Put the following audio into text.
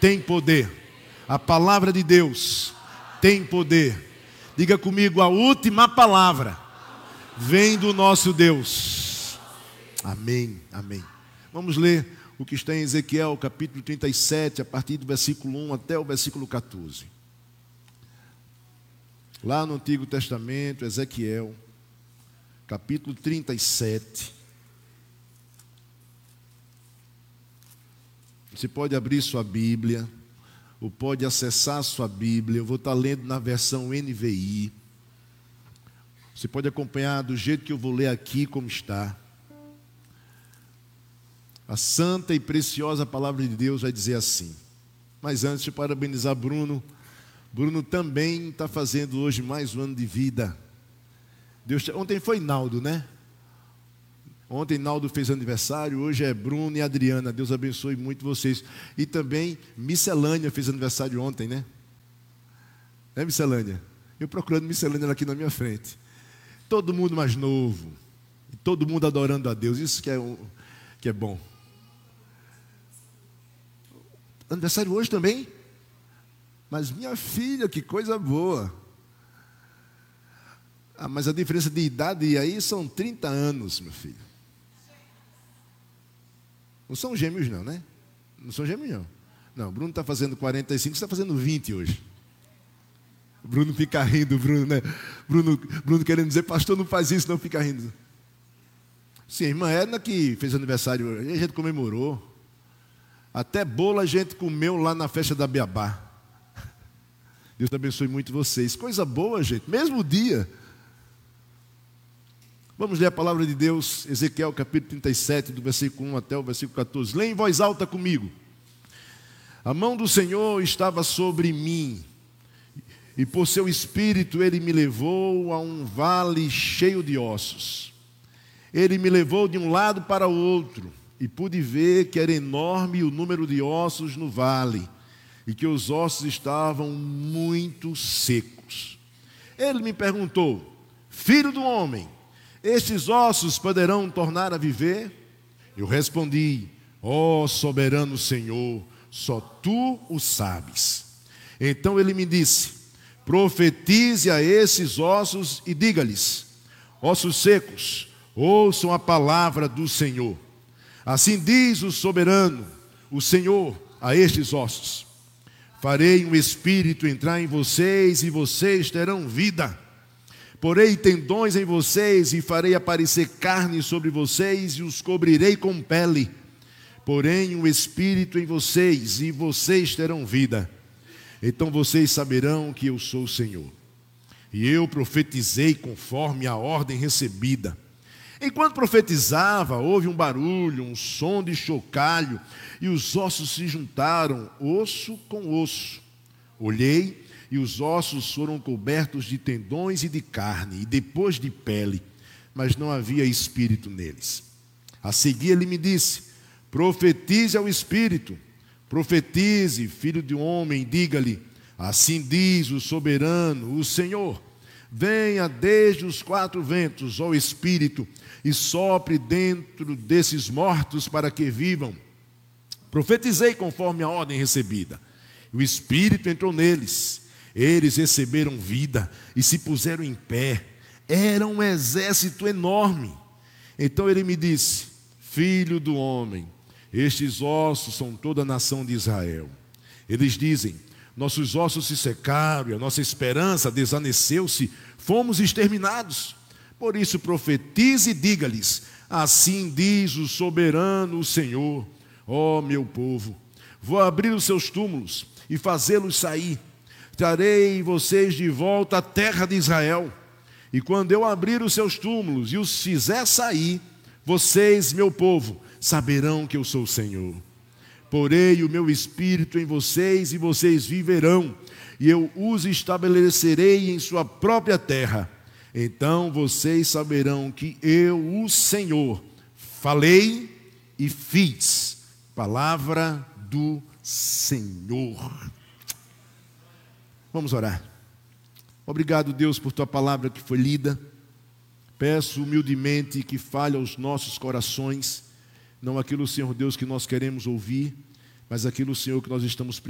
tem poder. A palavra de Deus tem poder. Diga comigo, a última palavra vem do nosso Deus. Amém, amém. Vamos ler o que está em Ezequiel, capítulo 37, a partir do versículo 1 até o versículo 14. Lá no Antigo Testamento, Ezequiel, capítulo 37. Você pode abrir sua Bíblia, ou pode acessar sua Bíblia. Eu vou estar lendo na versão NVI. Você pode acompanhar do jeito que eu vou ler aqui, como está. A santa e preciosa palavra de Deus vai dizer assim. Mas antes de parabenizar Bruno, Bruno também está fazendo hoje mais um ano de vida. Ontem foi Naldo, né? Ontem Naldo fez aniversário, hoje é Bruno e Adriana. Deus abençoe muito vocês. E também Miscelânea fez aniversário ontem, né? É Miscelânea? Eu procurando Miscelânea aqui na minha frente. Todo mundo mais novo. E todo mundo adorando a Deus. Isso que é bom. Aniversário hoje também? Mas minha filha, que coisa boa. Mas a diferença de idade aí são 30 anos, meu filho. Não são gêmeos não, né? Não são gêmeos não. Não, Bruno está fazendo 45, você está fazendo 20 hoje. O Bruno fica rindo, Bruno, né? Bruno querendo dizer, pastor, não faz isso, não, fica rindo. Sim, a irmã Edna que fez aniversário hoje, a gente comemorou. Até bolo a gente comeu lá na festa da Beabá. Deus abençoe muito vocês. Coisa boa, gente, mesmo dia. Vamos ler a palavra de Deus, Ezequiel capítulo 37, do versículo 1 até o versículo 14. Lê em voz alta comigo. A mão do Senhor estava sobre mim, e por seu espírito ele me levou a um vale cheio de ossos. Ele me levou de um lado para o outro, e pude ver que era enorme o número de ossos no vale, e que os ossos estavam muito secos. Ele me perguntou, filho do homem, estes ossos poderão tornar a viver? Eu respondi, ó soberano Senhor, só tu o sabes. Então ele me disse, profetize a esses ossos e diga-lhes, ossos secos, ouçam a palavra do Senhor. Assim diz o soberano, o Senhor, a estes ossos. Farei um espírito entrar em vocês e vocês terão vida. Porei tendões em vocês e farei aparecer carne sobre vocês e os cobrirei com pele. Porém um espírito em vocês e vocês terão vida. Então vocês saberão que eu sou o Senhor. E eu profetizei conforme a ordem recebida. Enquanto profetizava, houve um barulho, um som de chocalho, e os ossos se juntaram, osso com osso. Olhei, e os ossos foram cobertos de tendões e de carne, e depois de pele, mas não havia espírito neles. A seguir ele me disse, profetize ao espírito, profetize, filho de homem, diga-lhe, assim diz o soberano, o Senhor, venha desde os quatro ventos, ó espírito, e sopre dentro desses mortos para que vivam. Profetizei conforme a ordem recebida. O espírito entrou neles. Eles receberam vida e se puseram em pé. Era um exército enorme. Então ele me disse, filho do homem, estes ossos são toda a nação de Israel. Eles dizem, nossos ossos se secaram e a nossa esperança desvaneceu-se, fomos exterminados. Por isso profetize e diga-lhes, assim diz o soberano, o Senhor, ó meu povo, vou abrir os seus túmulos e fazê-los sair. Trarei vocês de volta à terra de Israel. E quando eu abrir os seus túmulos e os fizer sair, vocês, meu povo, saberão que eu sou o Senhor. Porei o meu espírito em vocês e vocês viverão, e eu os estabelecerei em sua própria terra. Então vocês saberão que eu, o Senhor, falei e fiz. Palavra do Senhor. Vamos orar. Obrigado, Deus, por tua palavra que foi lida. Peço humildemente que fale aos nossos corações, não aquilo, Senhor Deus, que nós queremos ouvir, mas aquilo, Senhor, que nós estamos